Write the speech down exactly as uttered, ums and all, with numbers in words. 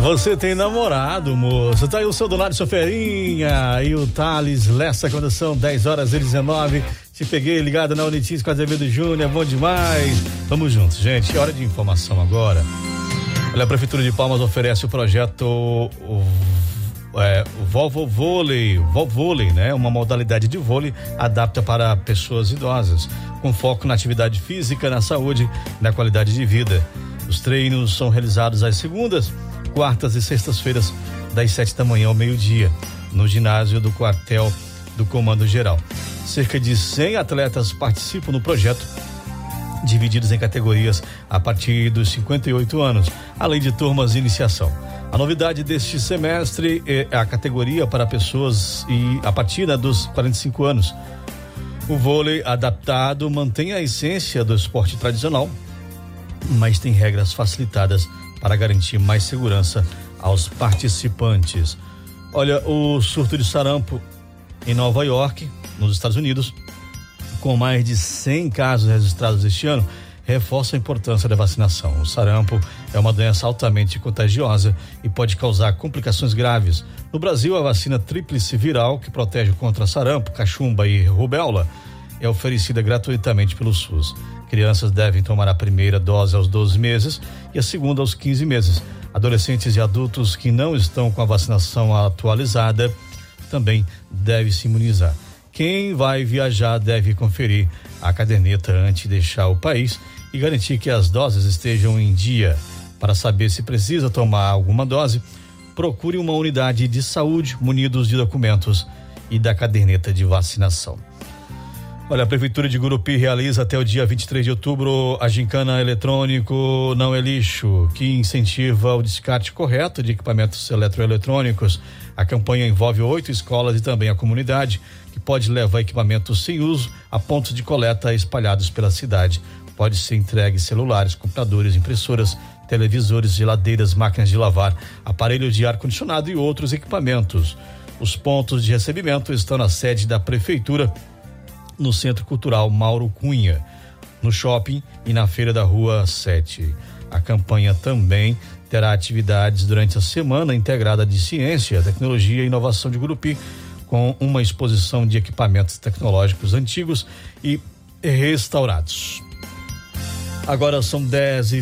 Você tem namorado, moço? Tá aí o seu Donário, seu Ferinha e o Thales Lessa, quando são dez horas e dezenove. Te peguei ligado na Unitis com a Azevedo Júnior, bom demais. Vamos juntos, gente. É hora de informação agora. Olha, a Prefeitura de Palmas oferece o projeto o, é, o Volvo Vôlei, Volvo Vôlei, né? Uma modalidade de vôlei adapta para pessoas idosas, com foco na atividade física, na saúde, na qualidade de vida. Os treinos são realizados às segundas, quartas e sextas-feiras, das sete da manhã ao meio-dia, no ginásio do quartel do Comando Geral. Cerca de cem atletas participam do projeto, divididos em categorias a partir dos cinquenta e oito anos, além de turmas de iniciação. A novidade deste semestre é a categoria para pessoas e a partir dos quarenta e cinco anos. O vôlei adaptado mantém a essência do esporte tradicional, mas tem regras facilitadas para garantir mais segurança aos participantes. Olha, o surto de sarampo em Nova York, nos Estados Unidos, com mais de cem casos registrados este ano, reforça a importância da vacinação. O sarampo é uma doença altamente contagiosa e pode causar complicações graves. No Brasil, a vacina tríplice viral, que protege contra sarampo, cachumba e rubéola, é oferecida gratuitamente pelo SUS. Crianças devem tomar a primeira dose aos doze meses e a segunda aos quinze meses. Adolescentes e adultos que não estão com a vacinação atualizada também devem se imunizar. Quem vai viajar deve conferir a caderneta antes de deixar o país e garantir que as doses estejam em dia. Para saber se precisa tomar alguma dose, procure uma unidade de saúde munidos de documentos e da caderneta de vacinação. Olha, a Prefeitura de Gurupi realiza até o dia vinte e três de outubro a gincana eletrônico Não é Lixo, que incentiva o descarte correto de equipamentos eletroeletrônicos. A campanha envolve oito escolas e também a comunidade, que pode levar equipamentos sem uso a pontos de coleta espalhados pela cidade. Pode ser entregue celulares, computadores, impressoras, televisores, geladeiras, máquinas de lavar, aparelhos de ar-condicionado e outros equipamentos. Os pontos de recebimento estão na sede da Prefeitura, no Centro Cultural Mauro Cunha, no shopping e na Feira da Rua sete. A campanha também terá atividades durante a Semana Integrada de Ciência, Tecnologia e Inovação de Gurupi, com uma exposição de equipamentos tecnológicos antigos e restaurados. Agora são dez e